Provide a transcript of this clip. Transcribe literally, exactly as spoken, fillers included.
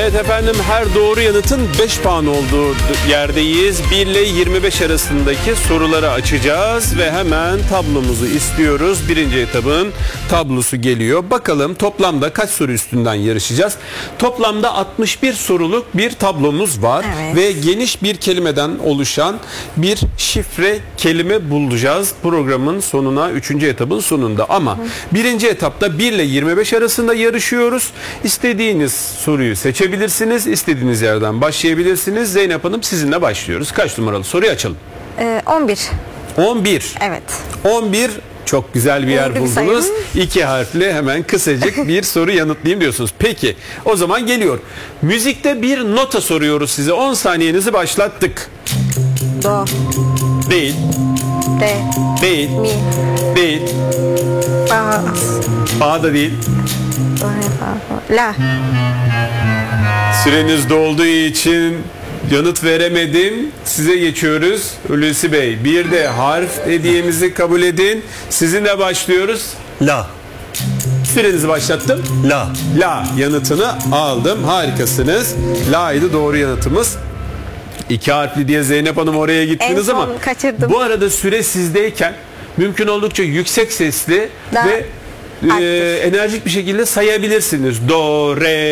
Evet efendim, her doğru yanıtın beş puan olduğu yerdeyiz. bir ile yirmi beş arasındaki soruları açacağız ve hemen tablomuzu istiyoruz. Birinci etabın tablosu geliyor. Bakalım toplamda kaç soru üstünden yarışacağız? Toplamda altmış bir soruluk bir tablomuz var. Evet. Ve geniş bir kelimeden oluşan bir şifre kelime bulacağız programın sonuna, üçüncü etabın sonunda. Ama Hı. birinci etapta bir ile yirmi beş arasında yarışıyoruz. İstediğiniz soruyu seçebilirsiniz. İstediğiniz yerden başlayabilirsiniz. Zeynep Hanım, sizinle başlıyoruz. Kaç numaralı soruyu açalım? Ee, on bir. on bir. Evet. on bir. Çok güzel bir yer Doğru bir buldunuz. sayım. İki harfli hemen kısacık bir soru yanıtlayayım diyorsunuz. Peki o zaman geliyor. Müzikte bir nota soruyoruz size. on saniyenizi başlattık. Do. Değil. De. Değil. Mi. Değil. Fa. Fa da değil. Do. Fa. La. Süreniz dolduğu için yanıt veremedim. Size geçiyoruz. Hulusi Bey, bir de harf hediyemizi kabul edin. Sizinle başlıyoruz. La. Sürenizi başlattım. La. La yanıtını aldım. Harikasınız. La'ydı doğru yanıtımız. İki harfli diye Zeynep Hanım oraya gittiniz En son ama kaçırdım. bu arada süre sizdeyken mümkün oldukça yüksek sesli Daha ve e, enerjik bir şekilde sayabilirsiniz. Do, re,